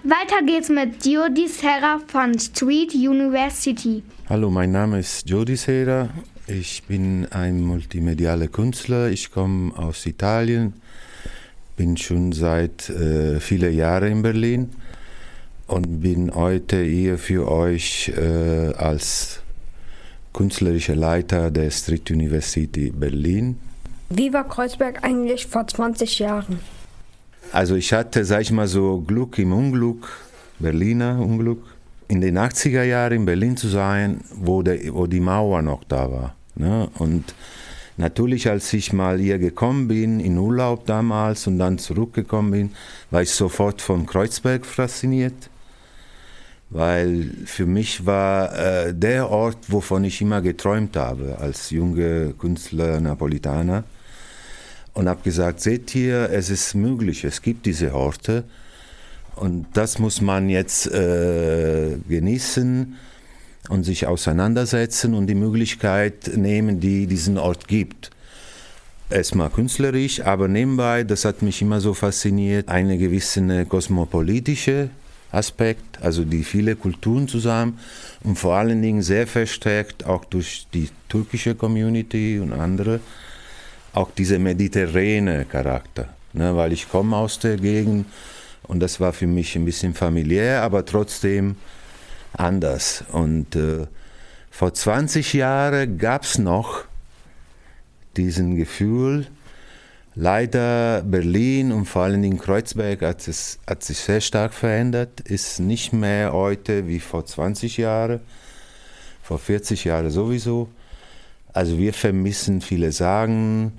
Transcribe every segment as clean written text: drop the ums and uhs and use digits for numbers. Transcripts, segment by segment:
Weiter geht's mit Jody Serra von Street University. Hallo, mein Name ist Jody Serra. Ich bin ein multimedialer Künstler. Ich komme aus Italien, bin schon seit vielen Jahren in Berlin und bin heute hier für euch als künstlerischer Leiter der Street University Berlin. Wie war Kreuzberg eigentlich vor 20 Jahren? Also ich hatte, sag ich mal so, Glück im Unglück, Berliner Unglück, in den 80er Jahren in Berlin zu sein, wo die Mauer noch da war. Ne? Und natürlich, als ich mal hier gekommen bin, in Urlaub damals und dann zurückgekommen bin, war ich sofort von Kreuzberg fasziniert, weil für mich war der Ort, wovon ich immer geträumt habe, als junger Künstler, Napolitaner. Und habe gesagt, seht ihr, es ist möglich, es gibt diese Orte und das muss man jetzt genießen und sich auseinandersetzen und die Möglichkeit nehmen, die diesen Ort gibt. Erstmal künstlerisch, aber nebenbei, das hat mich immer so fasziniert, eine gewisse kosmopolitische Aspekt, also die viele Kulturen zusammen und vor allen Dingen sehr verstärkt auch durch die türkische Community und andere. Auch dieser mediterrane Charakter, ne, weil ich komme aus der Gegend und das war für mich ein bisschen familiär, aber trotzdem anders. Und vor 20 Jahren gab es noch diesen Gefühl, leider Berlin und vor allen Dingen Kreuzberg hat sich sehr stark verändert, ist nicht mehr heute wie vor 20 Jahren, vor 40 Jahren sowieso. Also wir vermissen viele Sagen.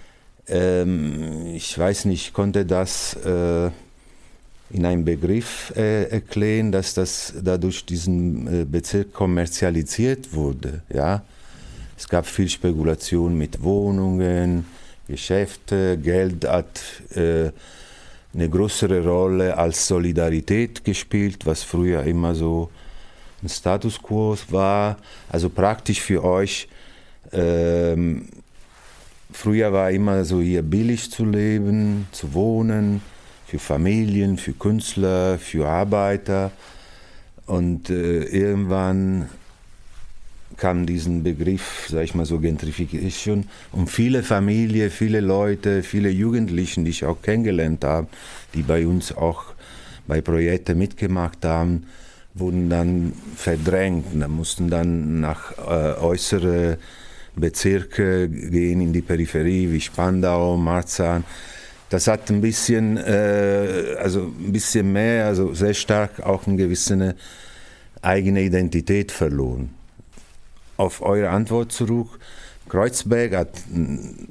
Ich weiß nicht, ich konnte das in einem Begriff erklären, dass das dadurch diesen Bezirk kommerzialisiert wurde. Ja? Es gab viel Spekulation mit Wohnungen, Geschäfte, Geld hat eine größere Rolle als Solidarität gespielt, was früher immer so ein Status quo war. Also praktisch für euch. Früher war immer so hier billig zu leben, zu wohnen, für Familien, für Künstler, für Arbeiter. Und irgendwann kam diesen Begriff, sag ich mal so, Gentrification. Und viele Familien, viele Leute, viele Jugendlichen, die ich auch kennengelernt habe, die bei uns auch bei Projekten mitgemacht haben, wurden dann verdrängt. Da mussten dann nach äußere Bezirke gehen, in die Peripherie, wie Spandau, Marzahn. Das hat ein bisschen mehr, also sehr stark auch eine gewisse eigene Identität verloren. Auf eure Antwort zurück, Kreuzberg hat